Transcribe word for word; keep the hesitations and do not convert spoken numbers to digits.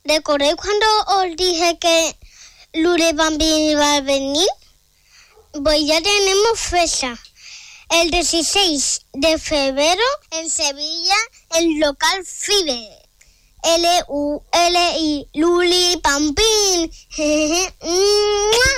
¿Recordáis cuando os dije que Lure Bambini iba a venir? Pues ya tenemos fecha. El dieciséis de febrero en Sevilla, en local Fibe. L U L I, Luli Bambini.